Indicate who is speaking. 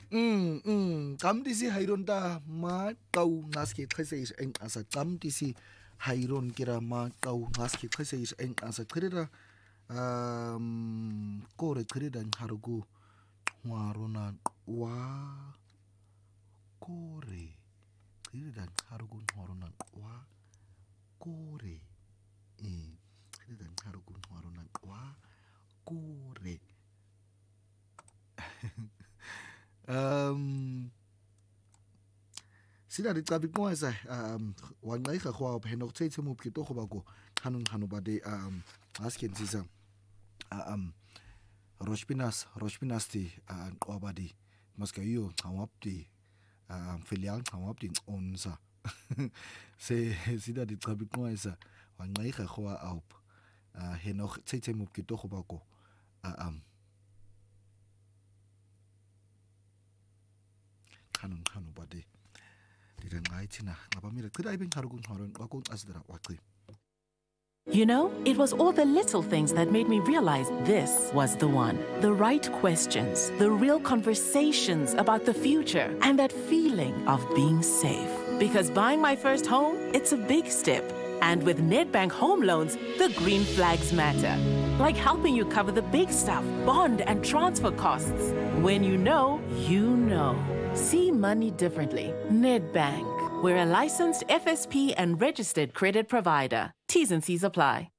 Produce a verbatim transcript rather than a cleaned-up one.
Speaker 1: Mm, mm. Kamdisi hayron ta ma tau ngaski khase eng asa kamdisi hayron kira ma tau ngaski khase eng asa khirira um kore khirida harugu warona wa kore khirida harugu warona wa kore eh khirida harugu warona wa kore um sida di tsabi mo sa um wan ngai ga go ba no tse tse mo pito go ba go hanun hanu ba de um asken sisa um roshpinas roshpinas ti an obadi maska yo tawap ti um filial tawap ti onsa se sida di tsabi mo sa wan ngai ga go a op he no tse tse mo pito go ba go um hanun hanu ba de
Speaker 2: You know, it was all the little things that made me realize this was the one. The right questions, the real conversations about the future, and that feeling of being safe. Because buying my first home, it's a big step. And with Nedbank Home Loans, the green flags matter. Like helping you cover the big stuff, bond and transfer costs. When you know, you know. See money differently. Nedbank. We're a licensed F S P and registered credit provider. T's and C's apply.